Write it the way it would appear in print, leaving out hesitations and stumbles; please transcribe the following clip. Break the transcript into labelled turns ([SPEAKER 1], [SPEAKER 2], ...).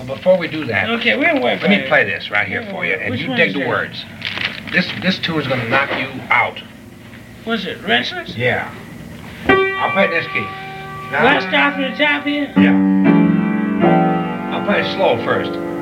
[SPEAKER 1] before we do that,
[SPEAKER 2] Okay, we'll wait for
[SPEAKER 1] let me
[SPEAKER 2] it.
[SPEAKER 1] play this right here for you, and
[SPEAKER 2] Which
[SPEAKER 1] you
[SPEAKER 2] one
[SPEAKER 1] dig
[SPEAKER 2] is
[SPEAKER 1] the
[SPEAKER 2] that?
[SPEAKER 1] words. This tune is gonna knock you out.
[SPEAKER 2] What's it, Restless?
[SPEAKER 1] Yeah. I'll play this key.
[SPEAKER 2] Do I start from the top here?
[SPEAKER 1] Yeah. I'll play it slow first.